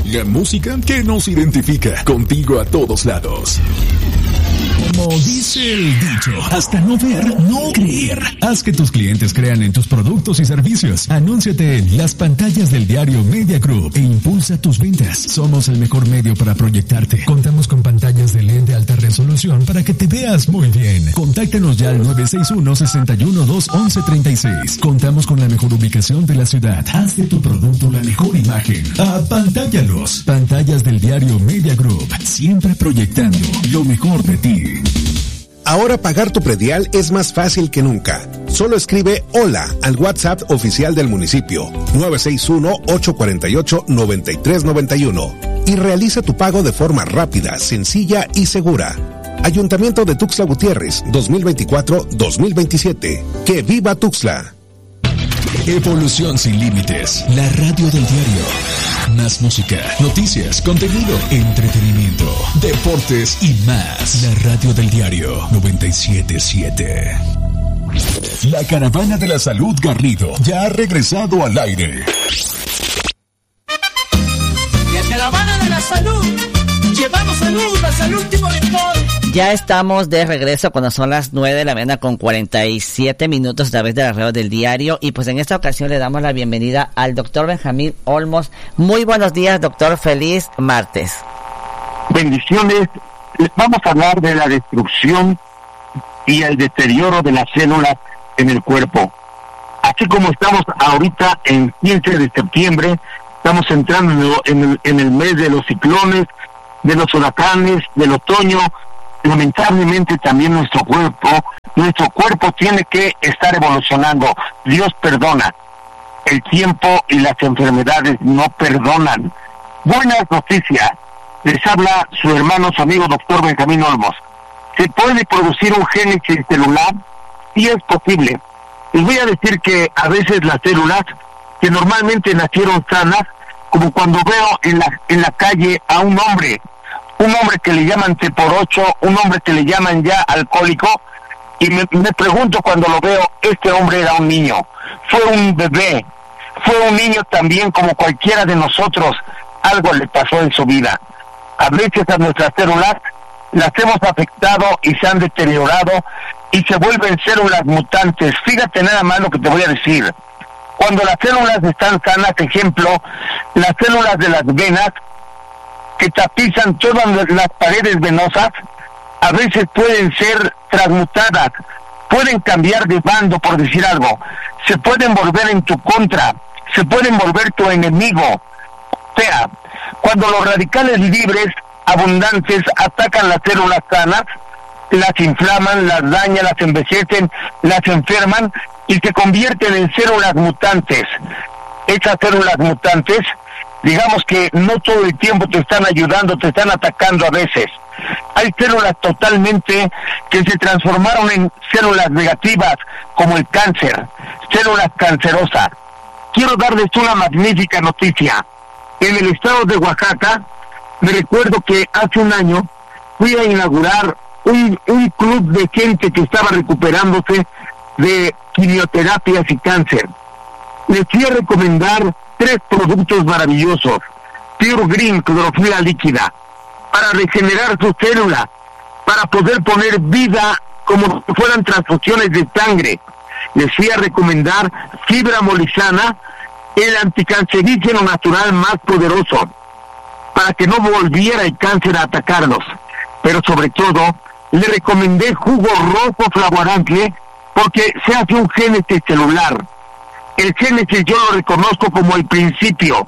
La música que nos identifica, contigo a todos lados. Como dice el dicho, hasta no ver, no creer. Haz que tus clientes crean en tus productos y servicios. Anúnciate en las pantallas del diario Media Group e impulsa tus ventas. Somos el mejor medio para proyectarte. Contamos con pantallas de LED de alta resolución para que te veas muy bien. Contáctanos ya al 961-612-1136. Contamos con la mejor ubicación de la ciudad. Haz de tu producto la mejor imagen. Apantállalos. Pantallas del diario Media Group. Siempre proyectando lo mejor de ti. Ahora pagar tu predial es más fácil que nunca. Solo escribe hola al WhatsApp oficial del municipio 961-848-9391 y realiza tu pago de forma rápida, sencilla y segura. Ayuntamiento de Tuxtla Gutiérrez 2024-2027. ¡Que viva Tuxtla! Evolución sin límites, la radio del diario. Más música, noticias, contenido, entretenimiento, deportes y más. La radio del diario 97.7. La caravana de la salud Garrido ya ha regresado al aire. La caravana de la salud. Llevamos salud hasta el último rincón. Ya estamos de regreso cuando son las 9 de la mañana con 47 minutos a través de la radio del diario, y pues en esta ocasión le damos la bienvenida al doctor Benjamín Olmos. Muy buenos días, doctor, feliz martes. Bendiciones. Les vamos a hablar de la destrucción y el deterioro de las células en el cuerpo. Así como estamos ahorita en 15 de septiembre, estamos entrando en el mes de los ciclones, de los huracanes, del otoño. Lamentablemente también nuestro cuerpo tiene que estar evolucionando. Dios perdona. El tiempo y las enfermedades no perdonan. Buenas noticias. Les habla su hermano, su amigo doctor Benjamín Olmos. ¿Se puede producir un génesis celular? Sí es posible. Les voy a decir que a veces las células que normalmente nacieron sanas, como cuando veo en la calle a un hombre que le llaman T8, un hombre que le llaman ya alcohólico, y me pregunto cuando lo veo, este hombre era un niño, fue un bebé, fue un niño también como cualquiera de nosotros, algo le pasó en su vida. A veces a nuestras células las hemos afectado y se han deteriorado y se vuelven células mutantes. Fíjate nada más lo que te voy a decir. Cuando las células están sanas, ejemplo, las células de las venas, que tapizan todas las paredes venosas, a veces pueden ser transmutadas, pueden cambiar de bando, por decir algo, se pueden volver en tu contra, se pueden volver tu enemigo. O sea, cuando los radicales libres, abundantes, atacan las células sanas, las inflaman, las dañan, las envejecen, las enferman y se convierten en células mutantes. Esas células mutantes, digamos que no todo el tiempo te están ayudando, te están atacando a veces. Hay células totalmente que se transformaron en células negativas, como el cáncer, células cancerosas. Quiero darles una magnífica noticia. En el estado de Oaxaca, me recuerdo que hace un año fui a inaugurar un club de gente que estaba recuperándose de quimioterapias y cáncer. Les fui a recomendar 3 productos maravillosos: Pure Green, clorofila líquida, para regenerar sus células, para poder poner vida como si fueran transfusiones de sangre. Les fui a recomendar Fibra Molizana, el anticancerígeno natural más poderoso, para que no volviera el cáncer a atacarlos. Pero sobre todo, le recomendé jugo rojo flavorantle, porque se hace un génesis celular. El génesis yo lo reconozco como el principio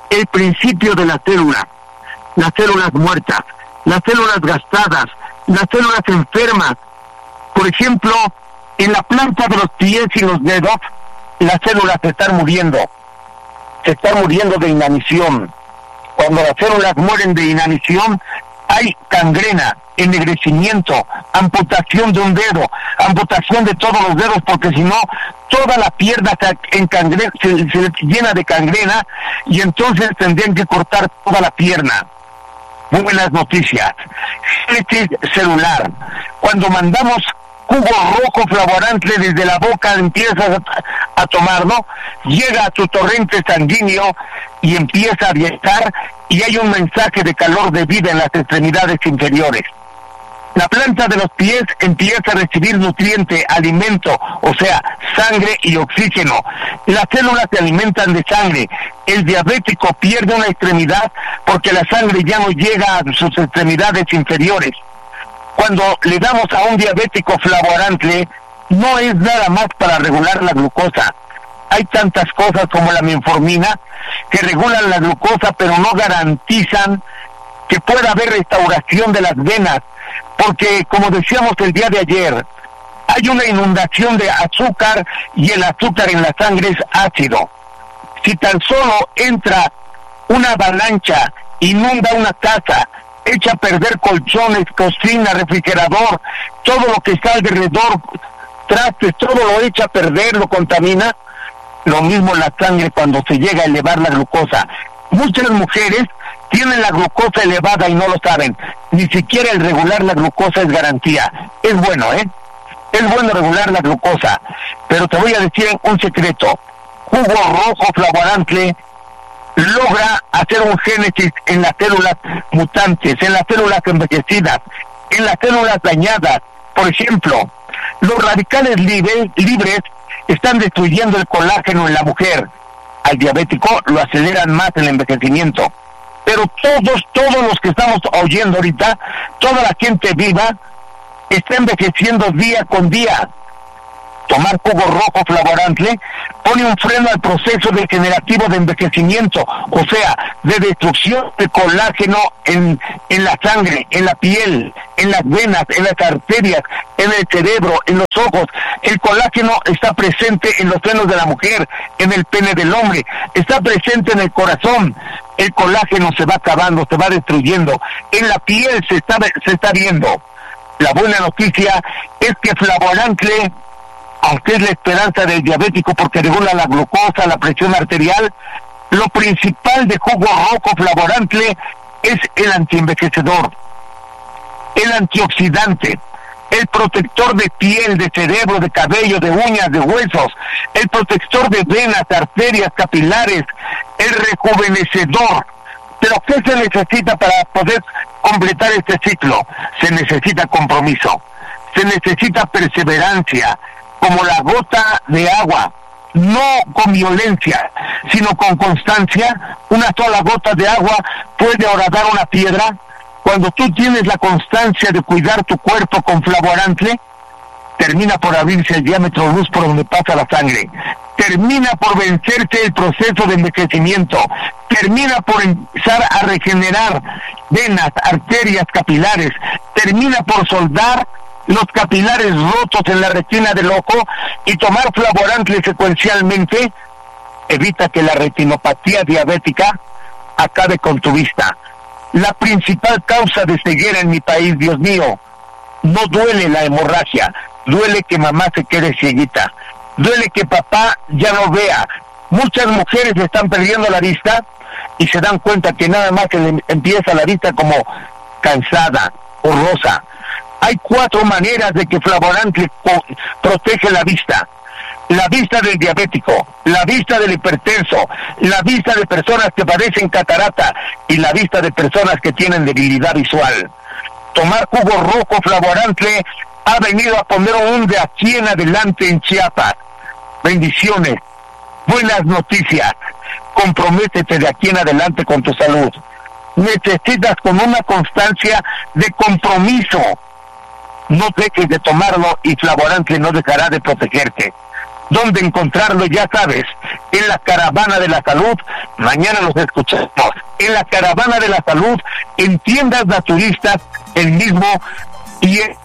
de la célula, las células muertas, las células gastadas, las células enfermas. Por ejemplo, en la planta de los pies y los dedos, las células se están muriendo de inanición. Cuando las células mueren de inanición, hay gangrena, ennegrecimiento, amputación de un dedo, amputación de todos los dedos, porque si no, toda la pierna se llena de gangrena y entonces tendrían que cortar toda la pierna. Buenas noticias. Génesis celular. Cuando mandamos jugo rojo flavorantle desde la boca, empiezas a tomarlo, llega a tu torrente sanguíneo y empieza a viajar, y hay un mensaje de calor de vida en las extremidades inferiores. La planta de los pies empieza a recibir nutriente, alimento, o sea, sangre y oxígeno. Las células se alimentan de sangre. El diabético pierde una extremidad porque la sangre ya no llega a sus extremidades inferiores. Cuando le damos a un diabético flavorantle, no es nada más para regular la glucosa. Hay tantas cosas como la metformina que regulan la glucosa, pero no garantizan que pueda haber restauración de las venas, porque como decíamos el día de ayer, hay una inundación de azúcar y el azúcar en la sangre es ácido. Si tan solo entra una avalancha, inunda una casa, echa a perder colchones, cocina, refrigerador, todo lo que está alrededor, trastes, todo lo echa a perder, lo contamina. Lo mismo la sangre cuando se llega a elevar la glucosa. Muchas mujeres tienen la glucosa elevada y no lo saben. Ni siquiera el regular la glucosa es garantía. Es bueno, es bueno regular la glucosa. Pero te voy a decir un secreto. Jugo rojo flavorantle logra hacer un génesis en las células mutantes, en las células envejecidas, en las células dañadas. Por ejemplo, los radicales libres están destruyendo el colágeno en la mujer. Al diabético lo aceleran más el envejecimiento. Pero todos los que estamos oyendo ahorita, toda la gente viva, está envejeciendo día con día. Tomar jugo rojo flavorantle pone un freno al proceso degenerativo de envejecimiento, o sea, de destrucción de colágeno en la sangre, en la piel, en las venas, en las arterias, en el cerebro, en los ojos. El colágeno está presente en los senos de la mujer, en el pene del hombre, está presente en el corazón. El colágeno se va acabando, se va destruyendo. En la piel se está viendo. La buena noticia es que flavorantle, aunque es la esperanza del diabético porque regula la glucosa, la presión arterial, lo principal de jugo rojo flavorantle es el antienvejecedor, el antioxidante, el protector de piel, de cerebro, de cabello, de uñas, de huesos, el protector de venas, arterias, capilares, el rejuvenecedor. Pero ¿qué se necesita para poder completar este ciclo? Se necesita compromiso, se necesita perseverancia, como la gota de agua, no con violencia, sino con constancia. Una sola gota de agua puede horadar una piedra. Cuando tú tienes la constancia de cuidar tu cuerpo con flavorantle, termina por abrirse el diámetro luz por donde pasa la sangre, termina por vencerse el proceso de envejecimiento, termina por empezar a regenerar venas, arterias, capilares, termina por soldar los capilares rotos en la retina del ojo, y tomar flavorantle secuencialmente evita que la retinopatía diabética acabe con tu vista. La principal causa de ceguera en mi país, Dios mío, no duele la hemorragia, duele que mamá se quede cieguita, duele que papá ya no vea. Muchas mujeres le están perdiendo la vista y se dan cuenta que nada más se le empieza la vista como cansada, borrosa. Hay 4 maneras de que flavorantle protege la vista. La vista del diabético, la vista del hipertenso, la vista de personas que padecen catarata y la vista de personas que tienen debilidad visual. Tomar jugo rojo flavorantle ha venido a poner un de aquí en adelante en Chiapas. Bendiciones, buenas noticias. Comprométete de aquí en adelante con tu salud. Necesitas con una constancia de compromiso. No dejes de tomarlo y flavorantle no dejará de protegerte. ¿Dónde encontrarlo? Ya sabes, en la Caravana de la Salud. Mañana los escuchamos. En la Caravana de la Salud, en tiendas naturistas, el mismo, y en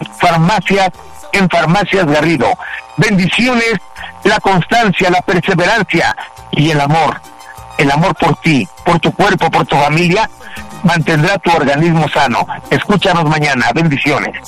farmacias Garrido. Bendiciones, la constancia, la perseverancia y el amor. El amor por ti, por tu cuerpo, por tu familia, mantendrá tu organismo sano. Escúchanos mañana. Bendiciones.